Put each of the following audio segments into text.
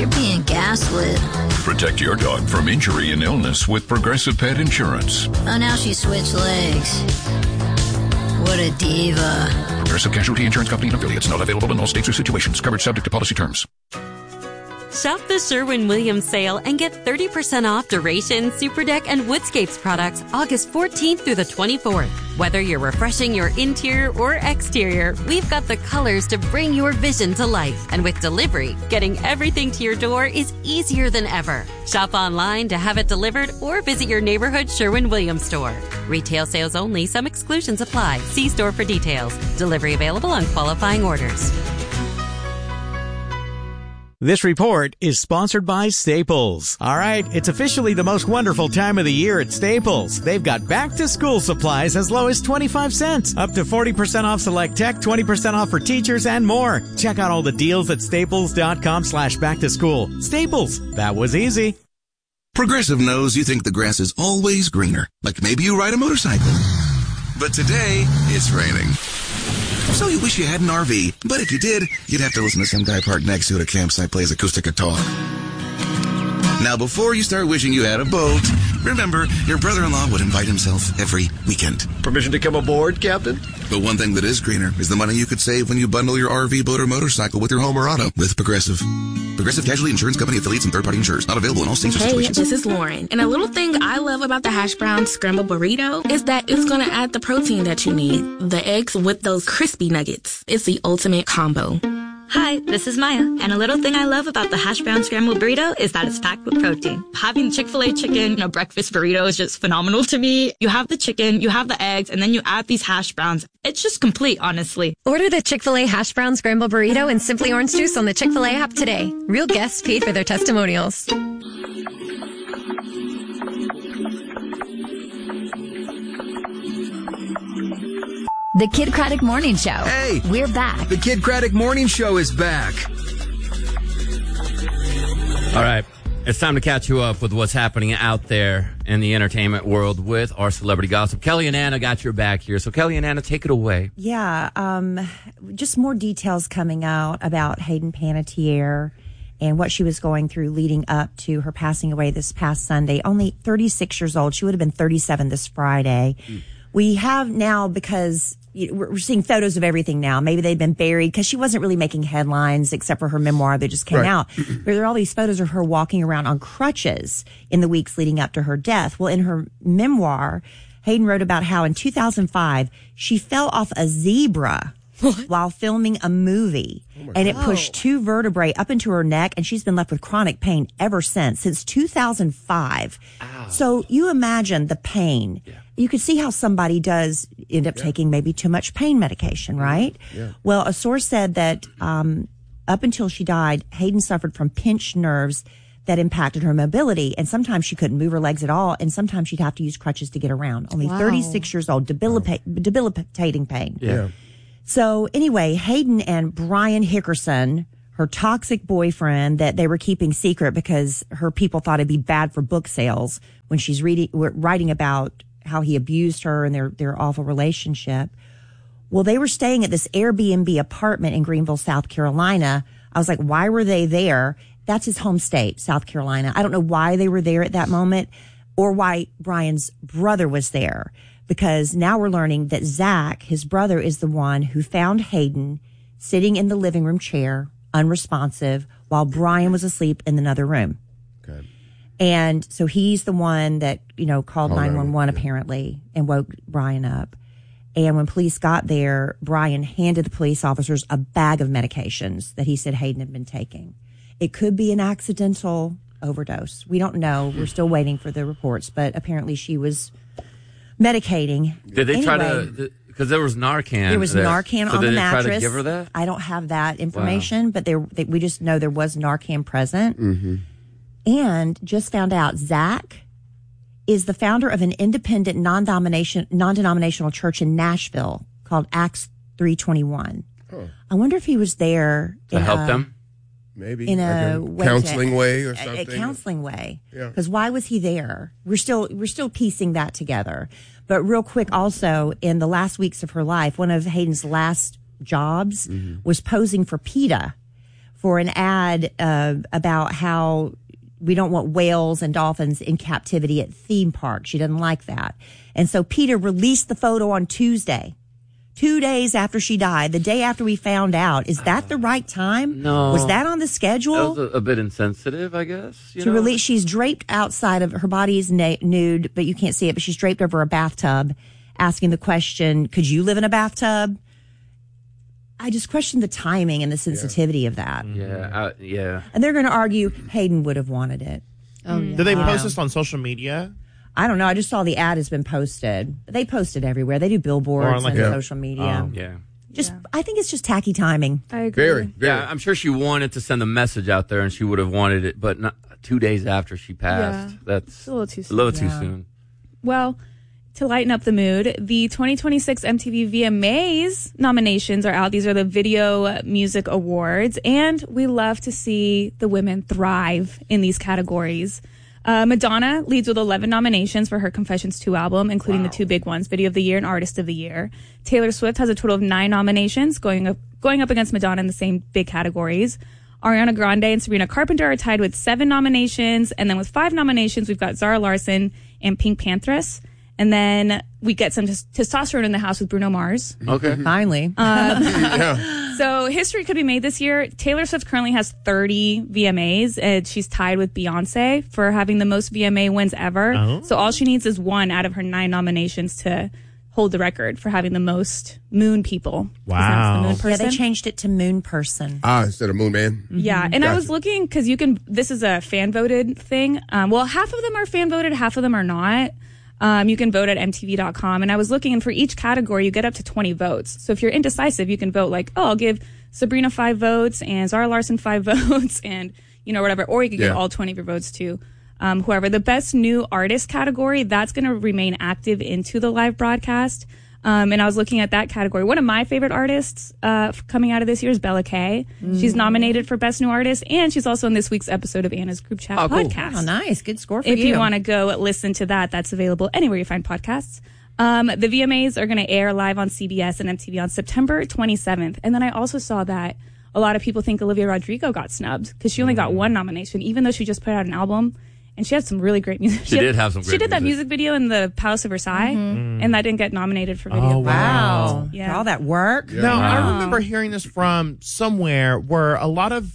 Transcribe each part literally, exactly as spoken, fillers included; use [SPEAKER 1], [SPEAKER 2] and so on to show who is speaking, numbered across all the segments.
[SPEAKER 1] You're being gaslit.
[SPEAKER 2] Protect your dog from injury and illness with Progressive Pet Insurance.
[SPEAKER 1] Oh, now she switched legs. What a diva.
[SPEAKER 2] Progressive Casualty Insurance Company and affiliates. Not available in all states or situations. Coverage subject to policy terms.
[SPEAKER 3] Shop the Sherwin-Williams sale and get thirty percent off Duration, Super Deck, and Woodscapes products August fourteenth through the twenty-fourth. Whether you're refreshing your interior or exterior, we've got the colors to bring your vision to life. And with delivery, getting everything to your door is easier than ever. Shop online to have it delivered or visit your neighborhood Sherwin-Williams store. Retail sales only. Some exclusions apply. See store for details. Delivery available on qualifying orders.
[SPEAKER 4] This report is sponsored by Staples. All right, it's officially the most wonderful time of the year at Staples. They've got back-to-school supplies as low as twenty-five cents, up to forty percent off select tech, twenty percent off for teachers, and more. Check out all the deals at staples.com slash back-to-school. Staples, that was easy.
[SPEAKER 5] Progressive knows you think the grass is always greener, like maybe you ride a motorcycle. But today, it's raining. So you wish you had an R V, but if you did, you'd have to listen to some guy parked next to it at a campsite plays acoustic guitar. Now, before you start wishing you had a boat, remember, your brother-in-law would invite himself every weekend.
[SPEAKER 6] Permission to come aboard, Captain?
[SPEAKER 5] But one thing that is greener is the money you could save when you bundle your R V, boat, or motorcycle with your home or auto with Progressive. Progressive Casualty Insurance Company affiliates and third-party insurers. Not available in all states or
[SPEAKER 7] hey,
[SPEAKER 5] situations.
[SPEAKER 7] This is Lauren. And a little thing I love about the hash brown scrambled burrito is that it's going to add the protein that you need. The eggs with those crispy nuggets. It's the ultimate combo.
[SPEAKER 8] Hi, this is Maya, and a little thing I love about the hash brown scrambled burrito is that it's packed with protein. Having Chick-fil-A chicken in a breakfast burrito is just phenomenal to me. You have the chicken, you have the eggs, and then you add these hash browns. It's just complete, honestly.
[SPEAKER 9] Order the Chick-fil-A hash brown scrambled burrito and Simply Orange Juice on the Chick-fil-A app today. Real guests paid for their testimonials.
[SPEAKER 10] The Kid Craddock Morning Show.
[SPEAKER 11] Hey!
[SPEAKER 10] We're back.
[SPEAKER 11] The Kid Craddock Morning Show is back.
[SPEAKER 12] All right. It's time to catch you up with what's happening out there in the entertainment world with our celebrity gossip. Kelly and Anna got your back here. So, Kelly and Anna, take it away.
[SPEAKER 13] Yeah. Um, just more details coming out about Hayden Panettiere and what she was going through leading up to her passing away this past Sunday. Only thirty-six years old. She would have been thirty-seven this Friday. Mm. We have now, because we're seeing photos of everything now. Maybe they'd been buried because she wasn't really making headlines except for her memoir that just came right. out. But there are all these photos of her walking around on crutches in the weeks leading up to her death. Well, in her memoir, Hayden wrote about how in two thousand five, she fell off a zebra what? while filming a movie. Oh and it pushed two vertebrae up into her neck, and she's been left with chronic pain ever since, since two thousand five. Ow. So you imagine the pain. Yeah. You could see how somebody does end up yeah. taking maybe too much pain medication, right? Yeah. Well, a source said that um, up until she died, Hayden suffered from pinched nerves that impacted her mobility, and sometimes she couldn't move her legs at all, and sometimes she'd have to use crutches to get around. Only wow. thirty-six years old, debilita- wow. debilitating pain.
[SPEAKER 12] Yeah.
[SPEAKER 13] So anyway, Hayden and Brian Hickerson, her toxic boyfriend that they were keeping secret because her people thought it'd be bad for book sales when she's reading, writing about how he abused her and their, their awful relationship. Well, they were staying at this Airbnb apartment in Greenville, South Carolina. I was like, why were they there? That's his home state, South Carolina. I don't know why they were there at that moment or why Brian's brother was there, because now we're learning that Zach, his brother, is the one who found Hayden sitting in the living room chair, unresponsive, while Brian was asleep in another room.
[SPEAKER 6] Okay.
[SPEAKER 13] And so he's the one that, you know, called nine one one apparently and woke Brian up. And when police got there, Brian handed the police officers a bag of medications that he said Hayden had been taking. It could be an accidental overdose. We don't know. We're still waiting for the reports, but apparently she was medicating.
[SPEAKER 12] Did they
[SPEAKER 13] anyway,
[SPEAKER 12] try to, because there was Narcan.
[SPEAKER 13] There was
[SPEAKER 12] there.
[SPEAKER 13] Narcan
[SPEAKER 12] so
[SPEAKER 13] on
[SPEAKER 12] did
[SPEAKER 13] the
[SPEAKER 12] they
[SPEAKER 13] mattress.
[SPEAKER 12] Try to give her that?
[SPEAKER 13] I don't have that information,
[SPEAKER 12] wow.
[SPEAKER 13] but there, they, we just know there was Narcan present.
[SPEAKER 6] Mm-hmm.
[SPEAKER 13] And just found out Zach is the founder of an independent non-domination, non-denominational church in Nashville called Acts three twenty-one. Oh. I wonder if he was there
[SPEAKER 12] to
[SPEAKER 13] in
[SPEAKER 12] help
[SPEAKER 13] a,
[SPEAKER 12] them?
[SPEAKER 6] Maybe.
[SPEAKER 13] In a,
[SPEAKER 6] like a
[SPEAKER 13] way
[SPEAKER 6] counseling
[SPEAKER 13] to,
[SPEAKER 6] way or
[SPEAKER 13] a,
[SPEAKER 6] something.
[SPEAKER 13] A counseling way.
[SPEAKER 6] Yeah.
[SPEAKER 13] Because why was he there? We're still, we're still piecing that together. But real quick also, in the last weeks of her life, one of Hayden's last jobs mm-hmm. was posing for PETA for an ad uh, about how we don't want whales and dolphins in captivity at theme parks. She doesn't like that. And so PETA released the photo on Tuesday, two days after she died, the day after we found out. Is that the right time?
[SPEAKER 12] No.
[SPEAKER 13] Was that on the schedule?
[SPEAKER 12] That was a, a bit insensitive, I guess. You
[SPEAKER 13] to
[SPEAKER 12] know?
[SPEAKER 13] release, she's draped outside of her body is na- nude, but you can't see it, but she's draped over a bathtub asking the question, could you live in a bathtub? I just question the timing and the sensitivity yeah. of that.
[SPEAKER 12] Yeah, uh, yeah.
[SPEAKER 13] And they're going to argue Hayden would have wanted it.
[SPEAKER 14] Oh, yeah. Did they post this on social media?
[SPEAKER 13] I don't know. I just saw the ad has been posted. They post it everywhere. They do billboards like and a, social media.
[SPEAKER 12] Um, yeah.
[SPEAKER 13] Just, yeah. I think it's just tacky timing.
[SPEAKER 14] I agree.
[SPEAKER 6] Very, very.
[SPEAKER 12] Yeah, I'm sure she wanted to send the message out there, and she would have wanted it, but not two days after she passed.
[SPEAKER 14] Yeah.
[SPEAKER 12] That's
[SPEAKER 14] it's a little too soon.
[SPEAKER 12] A little too
[SPEAKER 13] yeah.
[SPEAKER 12] soon.
[SPEAKER 14] Well, to lighten up the mood, the twenty twenty-six M T V V M As nominations are out. These are the Video Music Awards, and we love to see the women thrive in these categories. Uh, Madonna leads with eleven nominations for her Confessions two album, including wow. the two big ones, Video of the Year and Artist of the Year. Taylor Swift has a total of nine nominations, going up, going up against Madonna in the same big categories. Ariana Grande and Sabrina Carpenter are tied with seven nominations, and then with five nominations, we've got Zara Larsson and Pink Panthers. And then we get some t- testosterone in the house with Bruno Mars.
[SPEAKER 12] Okay.
[SPEAKER 13] Finally.
[SPEAKER 14] Um, yeah. So history could be made this year. Taylor Swift currently has thirty V M As, and she's tied with Beyonce for having the most V M A wins ever. Oh. So all she needs is one out of her nine nominations to hold the record for having the most moon people.
[SPEAKER 13] Wow.
[SPEAKER 14] The moon person.
[SPEAKER 13] Yeah, they changed it to moon person.
[SPEAKER 6] Ah, instead of moon man.
[SPEAKER 14] Mm-hmm. Yeah, and gotcha. I was looking, because you can, this is a fan voted thing. Um, well, half of them are fan voted, half of them are not. Um, you can vote at M T V dot com. And I was looking, and for each category, you get up to twenty votes. So if you're indecisive, you can vote like, oh, I'll give Sabrina five votes and Zara Larsson five votes and, you know, whatever. Or you can yeah. give all twenty of your votes to um, whoever. The best new artist category, that's going to remain active into the live broadcast. Um, and I was looking at that category. One of my favorite artists uh, coming out of this year is Bella Kay. Mm. She's nominated for Best New Artist, and she's also in this week's episode of Anna's Group Chat
[SPEAKER 12] oh, cool.
[SPEAKER 14] podcast.
[SPEAKER 13] Oh, nice. Good score for
[SPEAKER 14] if
[SPEAKER 13] you.
[SPEAKER 14] If you want to go listen to that, that's available anywhere you find podcasts. Um, the V M As are going to air live on C B S and M T V on September twenty-seventh. And then I also saw that a lot of people think Olivia Rodrigo got snubbed because she only got one nomination, even though she just put out an album. And she had some really great music.
[SPEAKER 12] She,
[SPEAKER 14] she
[SPEAKER 12] did
[SPEAKER 14] had,
[SPEAKER 12] have some great
[SPEAKER 14] She did
[SPEAKER 12] music.
[SPEAKER 14] that music video in the Palace of Versailles, mm-hmm. and that didn't get nominated for video.
[SPEAKER 13] Oh, wow.
[SPEAKER 14] Yeah.
[SPEAKER 13] All that work.
[SPEAKER 6] Yeah.
[SPEAKER 14] Wow. Uh-huh.
[SPEAKER 15] Now, I remember hearing this from somewhere where a lot of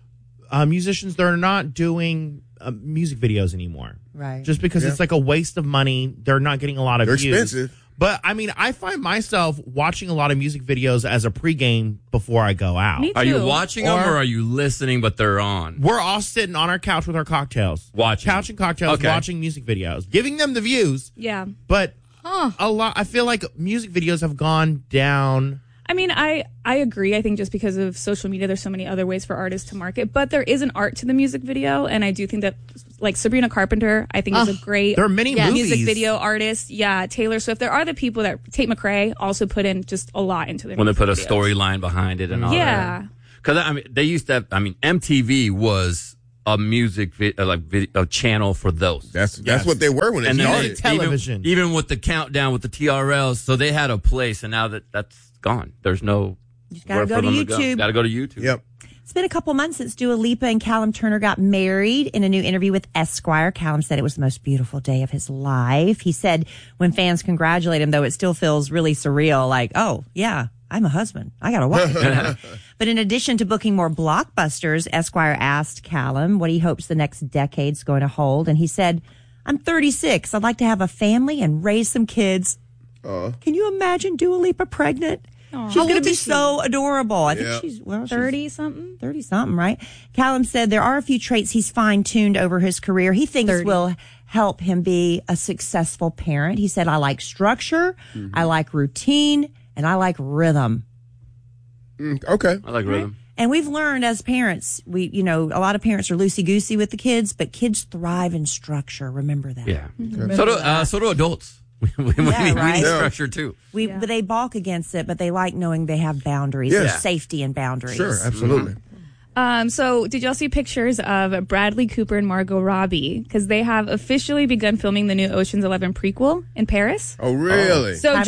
[SPEAKER 15] uh, musicians, they're not doing uh, music videos anymore.
[SPEAKER 13] Right.
[SPEAKER 15] Just because
[SPEAKER 6] Yeah.
[SPEAKER 15] it's like a waste of money. They're not getting a lot of
[SPEAKER 6] They're
[SPEAKER 15] views.
[SPEAKER 6] expensive.
[SPEAKER 15] But, I mean, I find myself watching a lot of music videos as a pregame before I go out.
[SPEAKER 14] Me
[SPEAKER 12] Are you
[SPEAKER 14] too.
[SPEAKER 12] watching them
[SPEAKER 15] Or-
[SPEAKER 12] or are you listening, but they're on?
[SPEAKER 15] We're all sitting on our couch with our cocktails.
[SPEAKER 12] Watching.
[SPEAKER 15] Couch and cocktails,
[SPEAKER 12] Okay.
[SPEAKER 15] watching music videos. Giving them the views.
[SPEAKER 14] Yeah.
[SPEAKER 15] But
[SPEAKER 14] Huh.
[SPEAKER 15] a lot, I feel like music videos have gone down.
[SPEAKER 14] I mean, I, I agree. I think just because of social media, there's so many other ways for artists to market. But there is an art to the music video, and I do think that, like Sabrina Carpenter, I think is a great
[SPEAKER 15] There are many
[SPEAKER 14] yeah,
[SPEAKER 15] movies.
[SPEAKER 14] music video artist. Yeah, Taylor Swift. There are the people that Tate McRae also put in just a lot into their
[SPEAKER 12] When they
[SPEAKER 14] music
[SPEAKER 12] put a
[SPEAKER 14] videos.
[SPEAKER 12] storyline behind it and all
[SPEAKER 14] Yeah.
[SPEAKER 12] that. Because, I mean, they used to have, I mean, M T V was a music vi- uh, like video, a channel for those.
[SPEAKER 6] That's that's
[SPEAKER 15] Yes.
[SPEAKER 6] what they were when they
[SPEAKER 12] And then
[SPEAKER 6] started.
[SPEAKER 12] they-
[SPEAKER 15] Television.
[SPEAKER 12] Even, even with the countdown with the T R Ls, so they had a place, and now that that's gone. There's no.
[SPEAKER 13] You just gotta
[SPEAKER 12] where
[SPEAKER 13] go
[SPEAKER 12] for
[SPEAKER 13] to
[SPEAKER 12] them
[SPEAKER 13] YouTube.
[SPEAKER 12] Got to go to YouTube.
[SPEAKER 6] Yep.
[SPEAKER 13] It's been a couple months since Dua Lipa and Callum Turner got married. In a new interview with Esquire, Callum said it was the most beautiful day of his life. He said when fans congratulate him, though, it still feels really surreal, like, oh, yeah, I'm a husband. I got a wife. But in addition to booking more blockbusters, Esquire asked Callum what he hopes the next decade's going to hold. And he said, I'm thirty-six. I'd like to have a family and raise some kids.
[SPEAKER 6] Uh,
[SPEAKER 13] Can you imagine Dua Lipa pregnant?
[SPEAKER 14] Aw.
[SPEAKER 13] She's
[SPEAKER 14] How
[SPEAKER 13] going
[SPEAKER 14] old
[SPEAKER 13] to be
[SPEAKER 14] is she?
[SPEAKER 13] so adorable. I
[SPEAKER 6] Yeah.
[SPEAKER 13] think she's, well, she's
[SPEAKER 14] thirty something.
[SPEAKER 13] thirty something, right? Callum said there are a few traits he's fine tuned over his career. He thinks
[SPEAKER 14] thirty.
[SPEAKER 13] will help him be a successful parent. He said, I like structure,
[SPEAKER 6] Mm-hmm.
[SPEAKER 13] I like routine, and I like rhythm.
[SPEAKER 6] mm, okay.
[SPEAKER 12] I like rhythm.
[SPEAKER 13] And we've learned as parents, we, you know, a lot of parents are loosey goosey with the kids, but kids thrive in structure. Remember that.
[SPEAKER 12] Yeah. So do, uh, so do adults. we, we, we
[SPEAKER 13] Yeah,
[SPEAKER 12] need, we
[SPEAKER 13] right?
[SPEAKER 12] need
[SPEAKER 6] Yeah.
[SPEAKER 12] structure, too.
[SPEAKER 13] We,
[SPEAKER 14] Yeah.
[SPEAKER 13] but they balk against it, but they like knowing they have boundaries.
[SPEAKER 6] Yeah.
[SPEAKER 13] There's safety and boundaries.
[SPEAKER 6] Sure, absolutely.
[SPEAKER 14] Um, so did y'all see pictures of Bradley Cooper and Margot Robbie? Because they have officially begun filming the new Ocean's Eleven prequel in Paris.
[SPEAKER 6] Oh, really?
[SPEAKER 14] So
[SPEAKER 13] Paris.
[SPEAKER 14] Jo-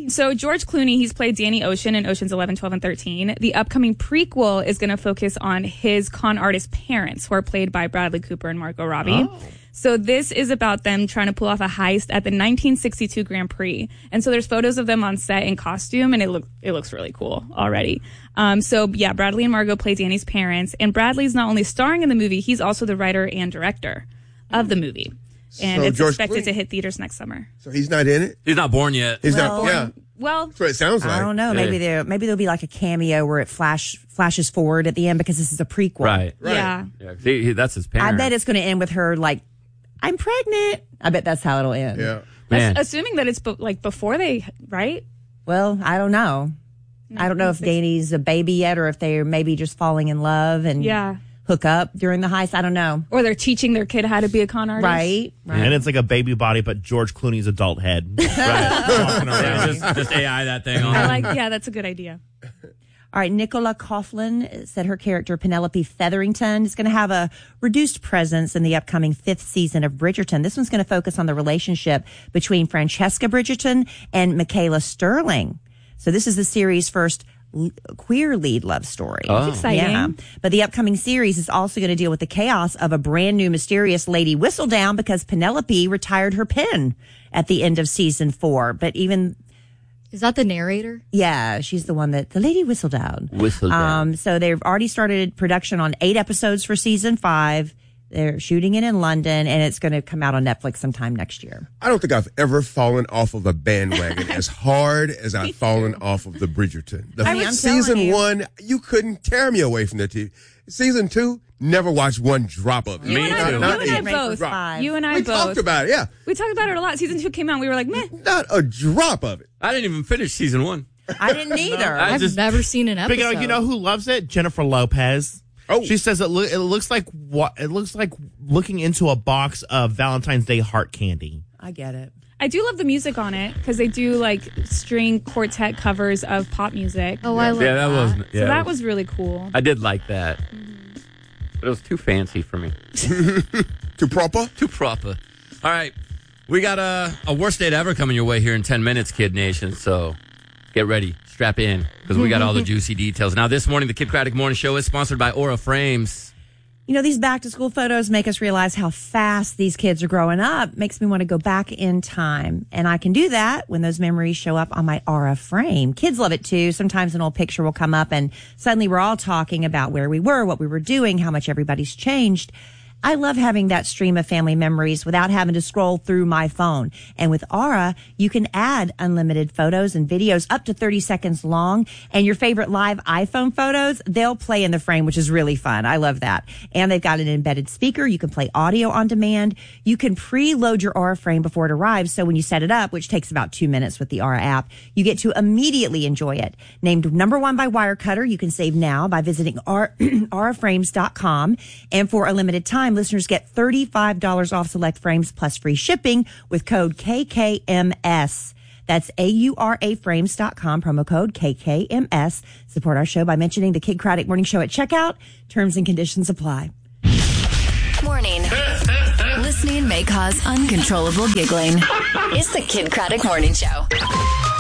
[SPEAKER 14] So George Clooney, he's played Danny Ocean in Oceans eleven, twelve, and thirteen. The upcoming prequel is going to focus on his con artist parents, who are played by Bradley Cooper and Margot Robbie. Oh. So this is about them trying to pull off a heist at the nineteen sixty-two Grand Prix. And so there's photos of them on set in costume, and it look it looks really cool already. Um, so yeah, Bradley and Margot play Danny's parents, and Bradley's not only starring in the movie, he's also the writer and director of the movie. And
[SPEAKER 6] So
[SPEAKER 14] it's
[SPEAKER 6] George
[SPEAKER 14] expected
[SPEAKER 6] Clooney-
[SPEAKER 14] to hit theaters next summer.
[SPEAKER 6] So he's not in it?
[SPEAKER 12] He's not born yet.
[SPEAKER 6] He's
[SPEAKER 13] Well,
[SPEAKER 6] not, yeah.
[SPEAKER 14] Well,
[SPEAKER 6] That's what it sounds like.
[SPEAKER 13] I don't know. Maybe there maybe there'll be like a cameo where it flash flashes forward at the end because this is a prequel.
[SPEAKER 12] Right.
[SPEAKER 6] Right.
[SPEAKER 14] Yeah.
[SPEAKER 12] Yeah, he, he- that's his
[SPEAKER 13] I
[SPEAKER 12] parent.
[SPEAKER 13] bet it's going to end with her like, I'm pregnant. I bet that's how it'll end.
[SPEAKER 6] Yeah.
[SPEAKER 12] Man.
[SPEAKER 14] Ass- assuming that it's be- like before they, right?
[SPEAKER 13] Well, I don't know. I don't know if Danny's a baby yet or if they're maybe just falling in love and
[SPEAKER 14] Yeah.
[SPEAKER 13] hook up during the heist. I don't know.
[SPEAKER 14] Or they're teaching their kid how to be a con artist.
[SPEAKER 13] Right. Right.
[SPEAKER 15] And it's like a baby body, but George Clooney's adult head.
[SPEAKER 12] Right.
[SPEAKER 15] Walking around.
[SPEAKER 12] Yeah, just, just A I that thing on.
[SPEAKER 14] I like, yeah, that's a good idea.
[SPEAKER 13] All right, Nicola Coughlan said her character, Penelope Featherington, is going to have a reduced presence in the upcoming fifth season of Bridgerton. This one's going to focus on the relationship between Francesca Bridgerton and Michaela Sterling. So this is the series' first l- queer lead love story.
[SPEAKER 12] Oh.
[SPEAKER 14] That's exciting.
[SPEAKER 13] Yeah. But the upcoming series is also going to deal with the chaos of a brand new mysterious Lady Whistledown because Penelope retired her pen at the end of season four. But even...
[SPEAKER 1] Is that the narrator?
[SPEAKER 13] Yeah, she's the one that the Lady Whistledown.
[SPEAKER 12] Whistledown.
[SPEAKER 13] Um, so they've already started production on eight episodes for season five. They're shooting it in London, and it's going to come out on Netflix sometime next year.
[SPEAKER 6] I don't think I've ever fallen off of a bandwagon as hard as I've fallen off of the Bridgerton. The
[SPEAKER 13] I mean, I'm
[SPEAKER 6] season
[SPEAKER 13] telling you.
[SPEAKER 6] one, you couldn't tear me away from the T V. Season two, never watched one drop of it.
[SPEAKER 14] You and I, you
[SPEAKER 6] Not
[SPEAKER 14] and I
[SPEAKER 6] even
[SPEAKER 14] both.
[SPEAKER 6] drop.
[SPEAKER 14] You and I
[SPEAKER 6] We
[SPEAKER 14] both.
[SPEAKER 6] talked about it, yeah.
[SPEAKER 14] We talked about it a lot. Season two came out, and we were like, meh.
[SPEAKER 6] Not a drop of it.
[SPEAKER 12] I didn't even finish season one.
[SPEAKER 13] I didn't either.
[SPEAKER 12] I
[SPEAKER 1] I've
[SPEAKER 12] just-
[SPEAKER 1] never seen an episode.
[SPEAKER 15] Speaking of, you know who loves it? Jennifer Lopez.
[SPEAKER 6] Oh.
[SPEAKER 15] She says it, loo- it looks like what it looks like looking into a box of Valentine's Day heart candy.
[SPEAKER 13] I get it.
[SPEAKER 14] I do love the music on it because they do like string quartet covers of pop music.
[SPEAKER 1] Oh, I love
[SPEAKER 12] Yeah, that was.
[SPEAKER 14] so
[SPEAKER 12] Yeah,
[SPEAKER 14] that was really cool.
[SPEAKER 12] I did like that, but it was too fancy for me.
[SPEAKER 6] Too proper?
[SPEAKER 12] Too proper. All right, we got a a worst date ever coming your way here in ten minutes, Kid Nation. So get ready, strap in, because we got all the juicy details. Now, this morning, the Kid Craddock Morning Show is sponsored by Aura Frames.
[SPEAKER 13] You know, these back to school photos make us realize how fast these kids are growing up. Makes me want to go back in time. And I can do that when those memories show up on my Aura frame. Kids love it too. Sometimes an old picture will come up and suddenly we're all talking about where we were, what we were doing, how much everybody's changed. I love having that stream of family memories without having to scroll through my phone. And with Aura, you can add unlimited photos and videos up to thirty seconds long. And your favorite live iPhone photos, they'll play in the frame, which is really fun. I love that. And they've got an embedded speaker. You can play audio on demand. You can preload your Aura frame before it arrives. So when you set it up, which takes about two minutes with the Aura app, you get to immediately enjoy it. Named number one by Wirecutter, you can save now by visiting aura frames dot com. And for a limited time, listeners get thirty-five dollars off select frames plus free shipping with code K K M S. That's A U R A frames dot com, promo code K K M S. Support our show by mentioning the Kid Craddock Morning Show at checkout. Terms and conditions apply.
[SPEAKER 10] Morning. Listening may cause uncontrollable giggling. It's the Kid Craddock Morning Show.